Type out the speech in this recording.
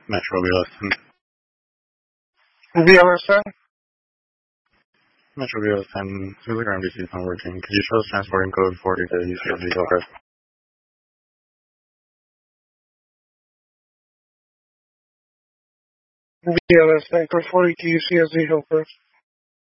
Metro BLS 10. BLS 10? Metro BLS 10, Zulu RMDC is not working. Could you show us transporting code 40 to UCSD Hillcrest? BLS 10, code 40 to UCSD Hillcrest.